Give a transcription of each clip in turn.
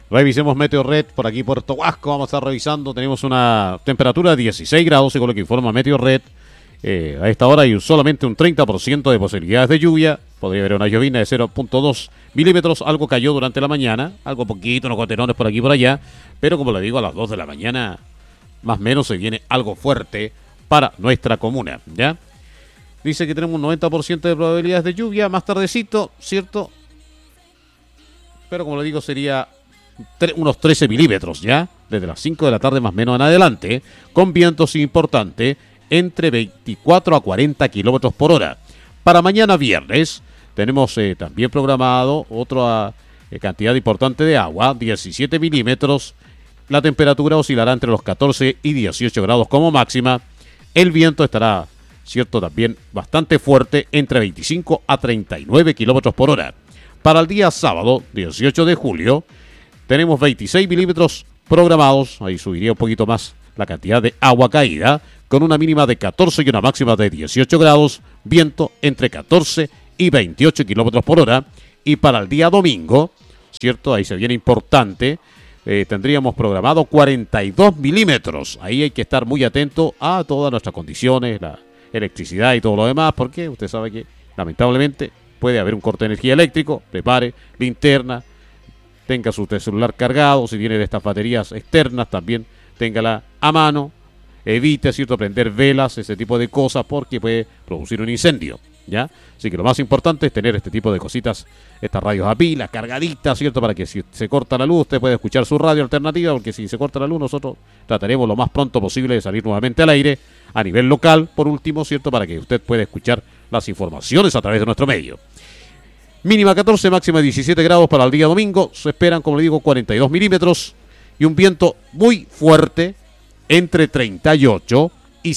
Revisemos Meteorred por aquí, Puerto Huasco. Vamos a estar revisando. Tenemos una temperatura de 16 grados, según lo que informa Meteorred. A esta hora hay solamente un 30% de posibilidades de lluvia. Podría haber una llovina de 0.2 milímetros. Algo cayó durante la mañana. Algo poquito, unos goterones por aquí y por allá. Pero como le digo, a las 2 de la mañana, más o menos se viene algo fuerte para nuestra comuna, ¿ya? Dice que tenemos un 90% de probabilidades de lluvia más tardecito, ¿cierto? Pero como le digo, sería unos 13 milímetros, ¿ya? Desde las 5 de la tarde más o menos en adelante, con vientos importantes entre 24 a 40 kilómetros por hora. Para mañana viernes tenemos también programado otra cantidad importante de agua, 17 milímetros. La temperatura oscilará entre los 14 y 18 grados como máxima. El viento estará, cierto, también bastante fuerte, entre 25 a 39 kilómetros por hora. Para el día sábado, 18 de julio, tenemos 26 milímetros programados. Ahí subiría un poquito más la cantidad de agua caída, con una mínima de 14 y una máxima de 18 grados, viento entre 14 y 28 kilómetros por hora. Y para el día domingo, cierto, ahí se viene importante, tendríamos programado 42 milímetros. Ahí hay que estar muy atento a todas nuestras condiciones, la electricidad y todo lo demás, porque usted sabe que lamentablemente puede haber un corte de energía eléctrico. Prepare linterna, tenga su celular cargado, si tiene de estas baterías externas también téngala a mano. Evite, cierto, prender velas, ese tipo de cosas, porque puede producir un incendio, ¿ya? Así que lo más importante es tener este tipo de cositas, estas radios a pila, cargaditas, ¿cierto? Para que si se corta la luz, usted pueda escuchar su radio alternativa, porque si se corta la luz, nosotros trataremos lo más pronto posible de salir nuevamente al aire, a nivel local, por último, ¿cierto? Para que usted pueda escuchar las informaciones a través de nuestro medio. Mínima 14, máxima 17 grados para el día domingo. Se esperan, como le digo, 42 milímetros y un viento muy fuerte, entre 38 y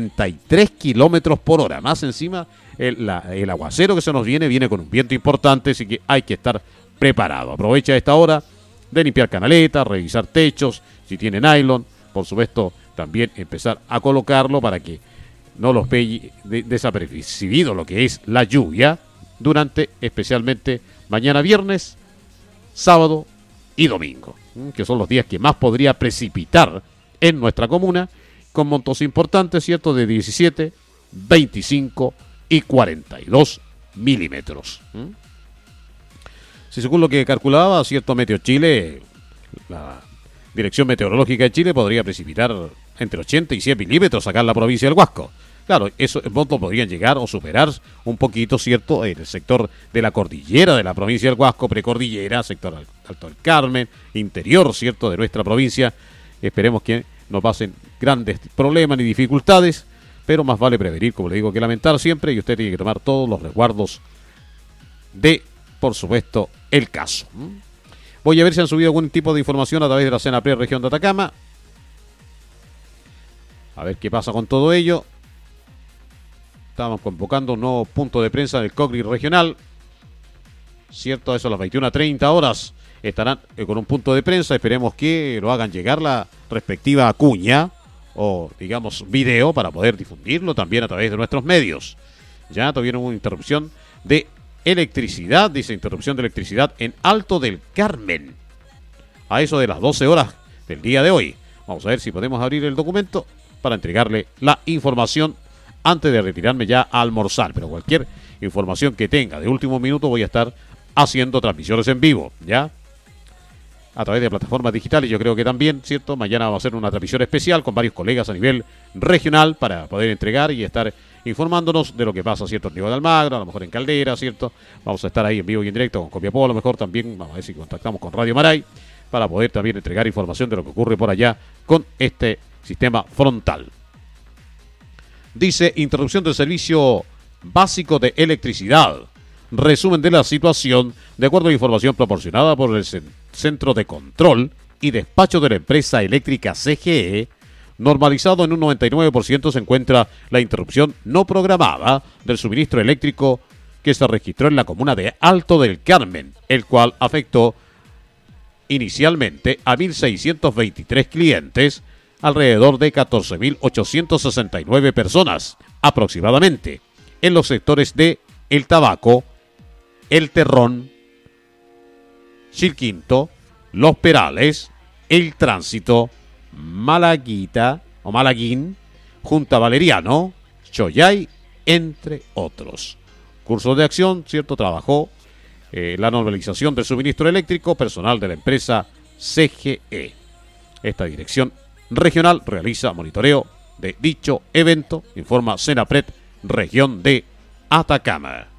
73 kilómetros por hora. Más encima, el aguacero que se nos viene con un viento importante, así que hay que estar preparado. Aprovecha esta hora de limpiar canaletas, revisar techos, si tiene nylon, por supuesto, también empezar a colocarlo para que no los pegue desapercibido lo que es la lluvia durante, especialmente, mañana viernes, sábado y domingo, que son los días que más podría precipitar en nuestra comuna, con montos importantes, ¿cierto?, de 17, 25 y 42 milímetros. Si según lo que calculaba, ¿cierto?, Meteo Chile, la Dirección Meteorológica de Chile podría precipitar entre 80 y 100 milímetros acá en la provincia del Huasco. Claro, esos montos podrían llegar o superar un poquito, ¿cierto?, en el sector de la cordillera de la provincia del Huasco, precordillera, sector Alto del Carmen, interior, ¿cierto?, de nuestra provincia. Esperemos que no pasen grandes problemas ni dificultades, pero más vale prevenir, como le digo, que lamentar siempre, y usted tiene que tomar todos los resguardos de, por supuesto, el caso. Voy a ver si han subido algún tipo de información a través de la CENAPRED región de Atacama. A ver qué pasa con todo ello. Estamos convocando un nuevo punto de prensa del COCRI regional. Cierto, eso a las 21:30 horas estarán con un punto de prensa. Esperemos que lo hagan llegar la respectiva cuña o, digamos, video para poder difundirlo también a través de nuestros medios. Ya tuvieron una interrupción de electricidad, dice interrupción de electricidad en Alto del Carmen, a eso de las 12 horas del día de hoy. Vamos a ver si podemos abrir el documento para entregarle la información antes de retirarme ya a almorzar, pero cualquier información que tenga de último minuto voy a estar haciendo transmisiones en vivo, ¿ya? A través de plataformas digitales, yo creo que también, ¿cierto? Mañana vamos a hacer una transmisión especial con varios colegas a nivel regional para poder entregar y estar informándonos de lo que pasa, ¿cierto?, en Diego de Almagro, a lo mejor en Caldera, ¿cierto? Vamos a estar ahí en vivo y en directo con Copiapó, a lo mejor también, vamos a ver si contactamos con Radio Maray para poder también entregar información de lo que ocurre por allá con este sistema frontal. Dice, interrupción del servicio básico de electricidad. Resumen de la situación, de acuerdo a la información proporcionada por el Centro de Control y Despacho de la empresa eléctrica CGE, normalizado en un 99% se encuentra la interrupción no programada del suministro eléctrico que se registró en la comuna de Alto del Carmen, el cual afectó inicialmente a 1.623 clientes, alrededor de 14.869 personas aproximadamente, en los sectores de El Tabaco, El Terrón, Chilquinto, Los Perales, El Tránsito, Malaguita o Malaguín, Junta Valeriano, Choyay, entre otros. Cursos de acción, ¿cierto? Trabajó la normalización del suministro eléctrico, personal de la empresa CGE. Esta dirección regional realiza monitoreo de dicho evento, informa Senapred, región de Atacama.